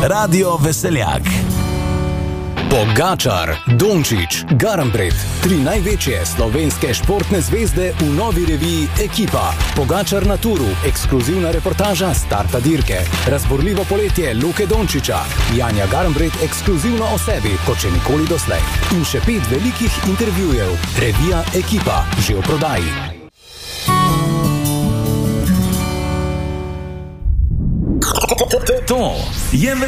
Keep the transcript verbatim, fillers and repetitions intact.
Radio Veseljak. Pogačar, Dončić, Garnbret, tri največje slovenske športne zvezde v novi reviji Ekipa. Pogačar na turu, ekskluzivna reportaža starta dirke. Razborljivo poletje Luke Dončića, Janja Garnbret ekskluzivno o sebi, kot še nikoli doslej. In še pet velikih intervjujev. Revija Ekipa, že v prodaji. To je